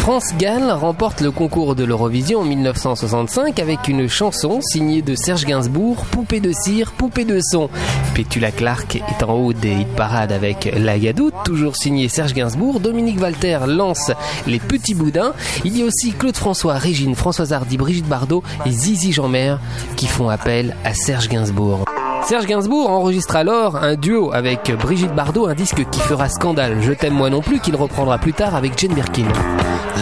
France Gall remporte le concours de l'Eurovision en 1965 avec une chanson signée de Serge Gainsbourg, Poupée de cire, poupée de son. Petula Clark est en haut des hit-parades avec La Gadoute, toujours signé Serge Gainsbourg. Dominique Walter lance Les Petits Boudins. Il y a aussi Claude François, Régine, Françoise Hardy, Brigitte Bardot et Zizi Jeanmaire qui font appel à Serge Gainsbourg. Serge Gainsbourg enregistre alors un duo avec Brigitte Bardot, un disque qui fera scandale. Je t'aime moi non plus, qu'il reprendra plus tard avec Jane Birkin.